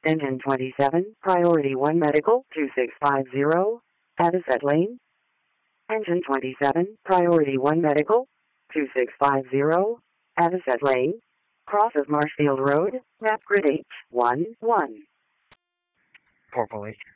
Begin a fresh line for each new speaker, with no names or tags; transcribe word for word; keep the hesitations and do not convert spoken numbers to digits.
Engine twenty-seven, Priority one Medical, two six five zero, Avocet Lane. Engine twenty-seven, Priority one Medical, two six five zero, Avocet Lane. Cross of Marshfield Road, map grid H one one.
Purple H.